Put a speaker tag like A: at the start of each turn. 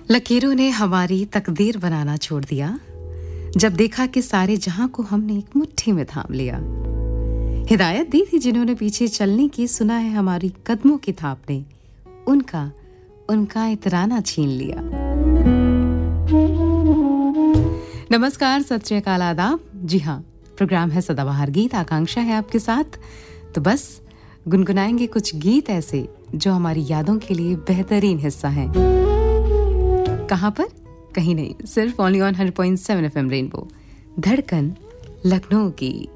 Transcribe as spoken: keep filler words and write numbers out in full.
A: लकीरों ने हमारी तकदीर बनाना छोड़ दिया, जब देखा कि सारे जहां को हमने एक मुट्ठी में थाम लिया। हिदायत दी थी जिन्होंने पीछे चलने की, सुना है हमारी कदमों की थाप ने उनका उनका इतराना छीन लिया। नमस्कार, सत श्री अकाल, आदाब। जी हाँ, प्रोग्राम है सदाबहार गीत, आकांक्षा है आपके साथ। तो बस गुनगुनाएंगे कुछ गीत ऐसे जो हमारी यादों के लिए बेहतरीन हिस्सा हैं। कहाँ पर? कहीं नहीं, सिर्फ only on hundred point seven FM rainbow, धड़कन लखनऊ की।